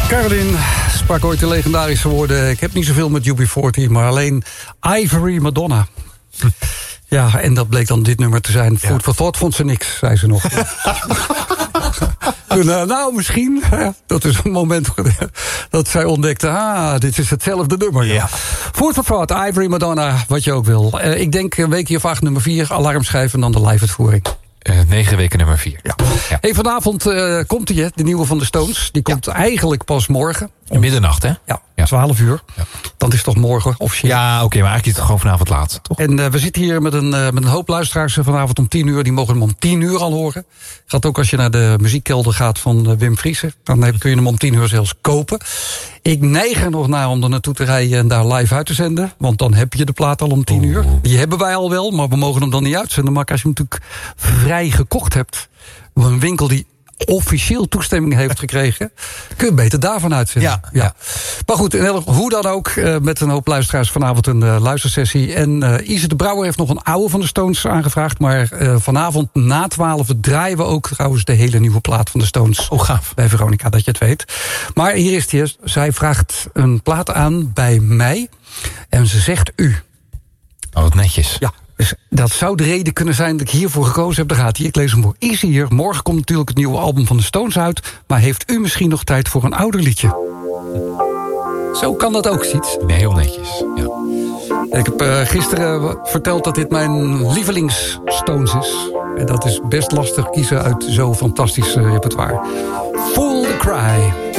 Caroline sprak ooit de legendarische woorden: ik heb niet zoveel met UB40, maar alleen Ivory Madonna. Ja, en dat bleek dan dit nummer te zijn. Food for Thought vond ze niks, zei ze nog. Nou, misschien. Dat is een moment dat zij ontdekte: dit is hetzelfde nummer. Ja. Food for Thought, Ivory Madonna, wat je ook wil. Ik denk een weekje of 8, nummer 4, alarmschijf en dan de live-uitvoering. 9 weken nummer 4. Ja. Hey, vanavond komt die, de nieuwe van de Stones. Die komt eigenlijk pas morgen. Middernacht, hè? Ja, 12 uur. Ja. Dan is het toch morgen officieel. Ja, oké, maar eigenlijk is het gewoon vanavond laat, toch? En we zitten hier met een hoop luisteraars vanavond om 10 uur. Die mogen hem om 10 uur al horen. Gaat ook als je naar de muziekkelder gaat van Wim Friessen. Dan kun je hem om 10 uur zelfs kopen. Ik neig er nog naar om er naartoe te rijden en daar live uit te zenden. Want dan heb je de plaat al om 10 uur. Die hebben wij al wel, maar we mogen hem dan niet uitzenden. Maar als je hem natuurlijk vrij gekocht hebt, op een winkel die officieel toestemming heeft gekregen, kun je beter daarvan uitzenden. Ja. Maar goed, hoe dan ook, met een hoop luisteraars vanavond een luistersessie. En Ise de Brouwer heeft nog een oude van de Stones aangevraagd. Maar vanavond na 12 draaien we ook trouwens de hele nieuwe plaat van de Stones. Oh, gaaf. Bij Veronica, dat je het weet. Maar hier is die. Zij vraagt een plaat aan bij mij. En ze zegt u. Oh, wat netjes. Ja. Dus dat zou de reden kunnen zijn dat ik hiervoor gekozen heb. Daar gaat hij. Ik lees hem voor. Is hier. Morgen komt natuurlijk het nieuwe album van de Stones uit. Maar heeft u misschien nog tijd voor een ouder liedje? Zo kan dat ook, Siets. Nee, heel netjes. Ja. Ik heb gisteren verteld dat dit mijn lievelings-Stones is. En dat is best lastig kiezen uit zo'n fantastisch repertoire. Fool the Cry.